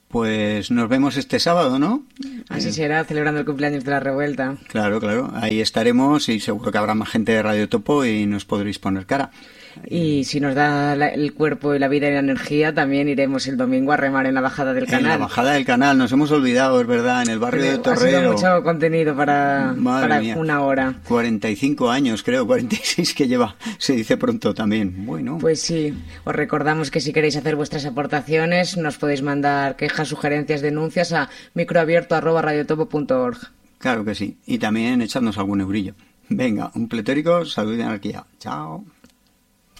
Pues nos vemos este sábado, ¿no? Así será, celebrando el cumpleaños de la Revuelta. Claro, claro. Ahí estaremos y seguro que habrá más gente de Radio Topo y nos podréis poner cara. Y si nos da el cuerpo y la vida y la energía, también iremos el domingo a remar en la bajada del canal. En la bajada del canal, nos hemos olvidado, es verdad, en el barrio de Torrero. Ha sido mucho contenido para una hora. 45 años, creo, 46 que lleva, se dice pronto también. Bueno. Pues sí, os recordamos que si queréis hacer vuestras aportaciones, nos podéis mandar quejas, sugerencias, denuncias a microabierto@radiotopo.org. Claro que sí, y también echadnos algún eurillo. Venga, un pletórico, salud y anarquía. Chao.